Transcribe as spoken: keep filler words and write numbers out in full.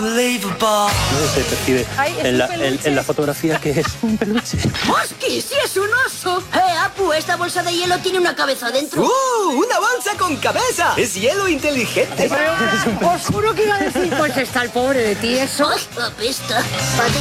No se percibe Ay, es en un la, peluche. en- en la fotografía que es un peluche. ¡Hostia, sí es un oso! ¡Eh, Apu! Esta bolsa de hielo tiene una cabeza dentro. ¡Uh! ¡Una bolsa con cabeza! ¡Es hielo inteligente! Os juro que iba a decir, pues está el pobre de ti, eso. ¡Ay, apesta!